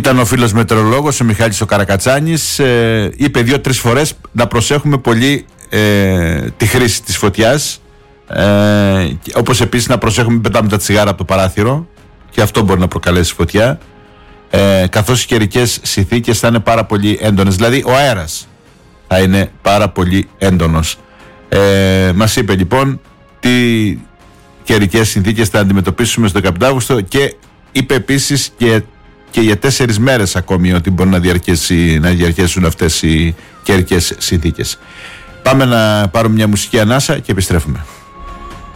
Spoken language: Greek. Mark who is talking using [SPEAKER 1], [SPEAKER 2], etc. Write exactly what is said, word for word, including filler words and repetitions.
[SPEAKER 1] Ήταν ο φίλος μετεωρολόγος, ο Μιχάλης ο Καρακατσάνης, ε, είπε δύο-τρεις φορές να προσέχουμε πολύ ε, τη χρήση της φωτιάς, ε, όπως επίσης να προσέχουμε να πετάμε τα τσιγάρα από το παράθυρο, και αυτό μπορεί να προκαλέσει φωτιά, ε, καθώς οι καιρικές συνθήκες θα είναι πάρα πολύ έντονες, δηλαδή ο αέρας θα είναι πάρα πολύ έντονος. Ε, μας είπε λοιπόν τι καιρικές συνθήκες θα αντιμετωπίσουμε στο δεκαπέντε Αύγουστο, και είπε επίσης και, και για τέσσερις μέρες ακόμη ότι μπορεί να, διαρκέσει, να διαρκέσουν αυτές οι καιρικές συνθήκες. Πάμε να πάρουμε μια μουσική ανάσα και επιστρέφουμε.